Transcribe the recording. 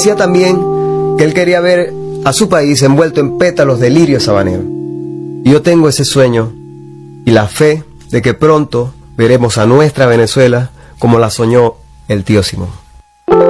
decía también que él quería ver a su país envuelto en pétalos de lirio sabanero. Y yo tengo ese sueño y la fe de que pronto veremos a nuestra Venezuela como la soñó el tío Simón.